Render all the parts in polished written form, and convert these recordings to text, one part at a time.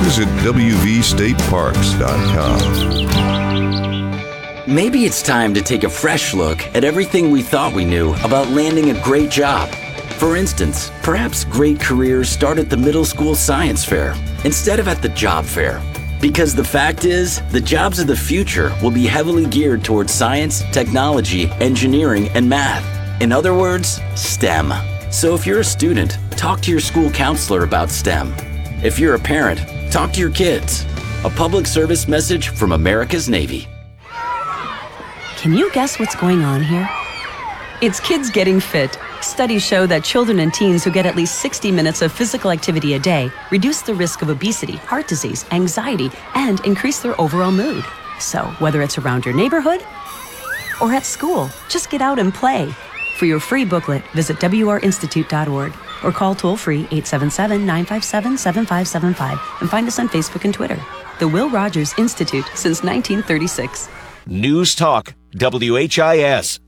visit wvstateparks.com. Maybe it's time to take a fresh look at everything we thought we knew about landing a great job. For instance, perhaps great careers start at the middle school science fair instead of at the job fair. Because the fact is, the jobs of the future will be heavily geared towards science, technology, engineering, and math. In other words, STEM. So if you're a student, talk to your school counselor about STEM. If you're a parent, talk to your kids. A public service message from America's Navy. Can you guess what's going on here? It's kids getting fit. Studies show that children and teens who get at least 60 minutes of physical activity a day reduce the risk of obesity, heart disease, anxiety, and increase their overall mood. So, whether it's around your neighborhood or at school, just get out and play. For your free booklet, visit wrinstitute.org or call toll-free 877-957-7575 and find us on Facebook and Twitter. The Will Rogers Institute since 1936. News Talk, WHIS.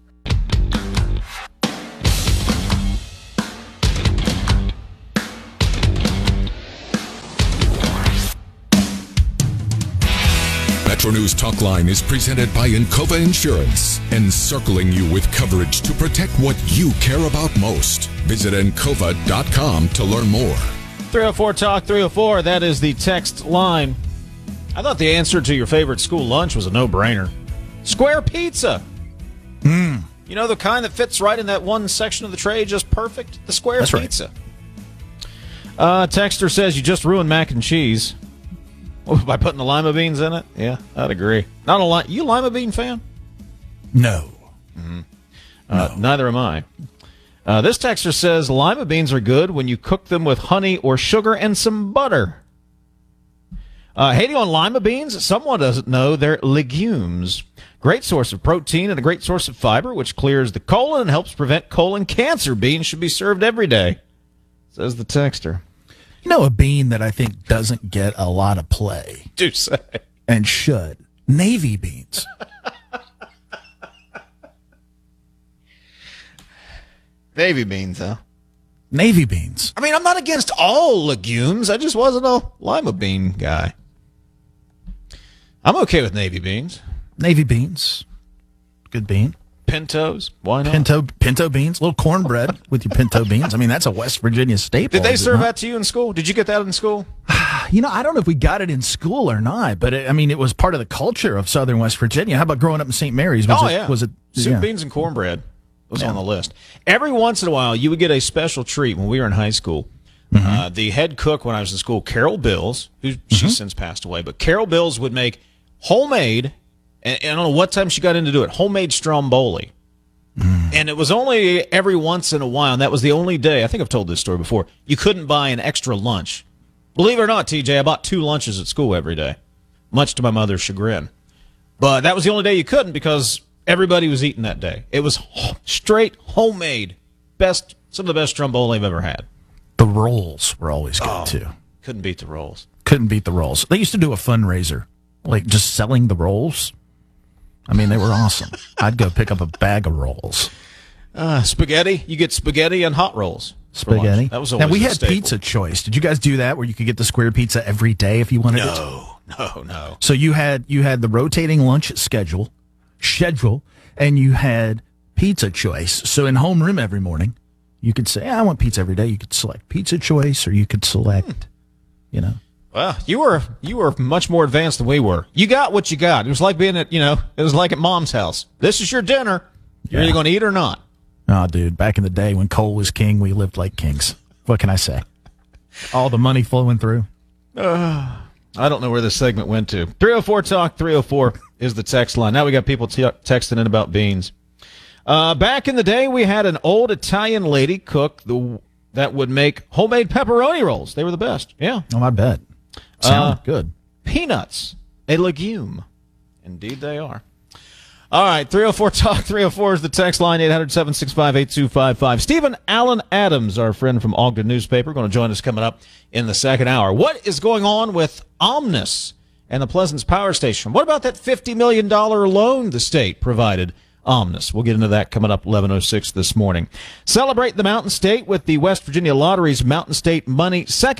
Metro News Talk Line is presented by Encova Insurance, encircling you with coverage to protect what you care about most. Visit Encova.com to learn more. 304 Talk 304, that is the text line. I thought the answer to your favorite school lunch was a no-brainer. Square pizza. You know, the kind that fits right in that one section of the tray just perfect? The square That's pizza. Right. Texter says you just ruined mac and cheese. By putting the lima beans in it? Yeah, I'd agree. You a lima bean fan? No. No. Neither am I. This texter says lima beans are good when you cook them with honey or sugar and some butter. Hating on lima beans, someone doesn't know they're legumes. Great source of protein and a great source of fiber, which clears the colon and helps prevent colon cancer. Beans should be served every day, says the texter. You know, a bean that I think doesn't get a lot of play. Do say. And should. Navy beans. Navy beans, huh? Navy beans. I mean, I'm not against all legumes. I just wasn't a lima bean guy. I'm okay with navy beans. Navy beans. Good bean. Pintos. Why not? Pinto beans. A little cornbread with your pinto beans. I mean, that's a West Virginia staple. Did they serve that to you in school? Did you get that in school? You know, I don't know if we got it in school or not, but it was part of the culture of Southern West Virginia. How about growing up in St. Mary's? Was it soup, beans, and cornbread was on the list. Every once in a while, you would get a special treat when we were in high school. The head cook when I was in school, Carol Bills, who she's since passed away, but Carol Bills would make homemade, and I don't know what time she got in to do it, homemade stromboli. And it was only every once in a while, and that was the only day, I think I've told this story before, you couldn't buy an extra lunch. Believe it or not, TJ, I bought 2 lunches at school every day, much to my mother's chagrin. But that was the only day you couldn't because everybody was eating that day. It was straight homemade, some of the best stromboli I've ever had. The rolls were always good, too. Couldn't beat the rolls. Couldn't beat the rolls. They used to do a fundraiser, like just selling the rolls. I mean, they were awesome. I'd go pick up a bag of rolls. Spaghetti. You get spaghetti and hot rolls. Spaghetti. That was always now, we had staple. Pizza Choice. Did you guys do that where you could get the square pizza every day if you wanted it? No. So you had the rotating lunch schedule, and you had Pizza Choice. So in homeroom every morning, you could say, I want pizza every day. You could select Pizza Choice, or you could select, Well, you were much more advanced than we were. You got what you got. It was like being at Mom's house. This is your dinner. You're either going to eat or not. Oh, dude, back in the day when coal was king, we lived like kings. What can I say? All the money flowing through. I don't know where this segment went to. 304 Talk 304 is the text line. Now we got people texting in about beans. Back in the day, we had an old Italian lady cook that would make homemade pepperoni rolls. They were the best. Yeah. Oh, I bet. Sound good. Peanuts, a legume. Indeed they are. All right, 304 Talk 304 is the text line, 800-765-8255. Stephen Allen Adams, our friend from Ogden Newspaper, going to join us coming up in the second hour. What is going on with Omnis and the Pleasance Power Station? What about that $50 million loan the state provided Omnis? We'll get into that coming up 11:06 this morning. Celebrate the Mountain State with the West Virginia Lottery's Mountain State Money Second